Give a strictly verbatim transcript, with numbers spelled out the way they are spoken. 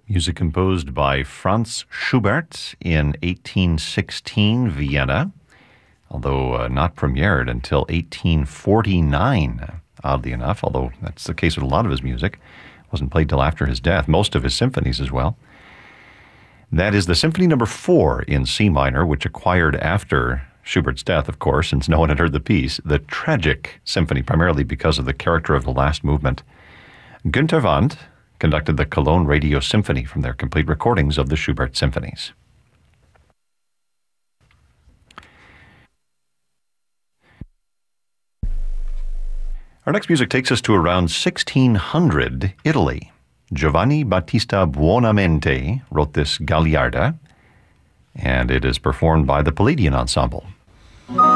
Music composed by Franz Schubert in eighteen sixteen, Vienna, although uh, not premiered until eighteen forty-nine, oddly enough, although that's the case with a lot of his music. It wasn't played till after his death, most of his symphonies as well. That is the Symphony Number Four in C minor, which acquired after Schubert's death, of course, since no one had heard the piece, the Tragic Symphony, primarily because of the character of the last movement. Günter Wandt conducted the Cologne Radio Symphony from their complete recordings of the Schubert symphonies. Our next music takes us to around sixteen hundred Italy. Giovanni Battista Buonamente wrote this Gagliarda, and it is performed by the Palladian Ensemble.